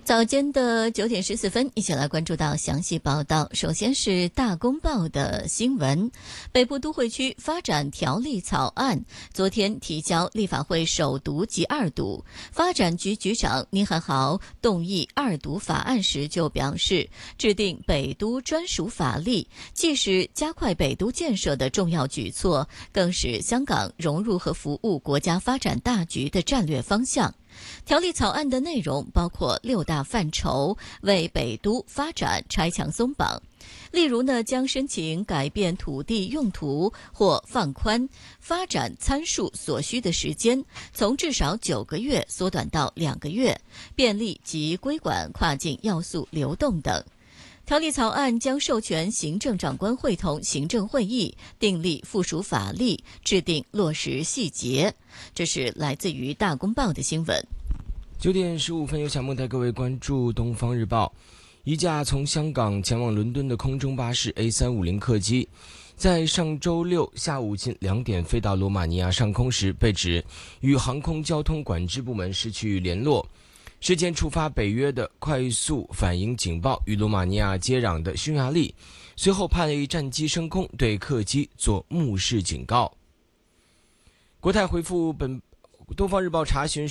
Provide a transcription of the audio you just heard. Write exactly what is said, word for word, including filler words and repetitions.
早间的九点十四分，一起来关注到详细报道。首先是大公报的新闻，北部都会区发展条例草案昨天提交立法会首读及二读。发展局局长倪汉豪动议二读法案时就表示，制定北都专属法例，既是加快北都建设的重要举措，更是香港融入和服务国家发展大局的战略方向。条例草案的内容包括六大范畴，为北都发展拆墙松绑。例如呢，将申请改变土地用途或放宽发展参数所需的时间，从至少九个月缩短到两个月，便利及规管跨境要素流动等。条例草案将授权行政长官会同行政会议订立附属法例，制定落实细节。这是来自于大公报的新闻。 九点十五分，由小梦带各位关注东方日报。一架从香港前往伦敦的空中巴士 A 三五零 客机，在上周六下午近两点飞到罗马尼亚上空时，被指与航空交通管制部门失去联络。事件触发北约的快速反应警报，与罗马尼亚接壤的匈牙利随后派了一战机升空，对客机做目视警告。国泰回复本东方日报查询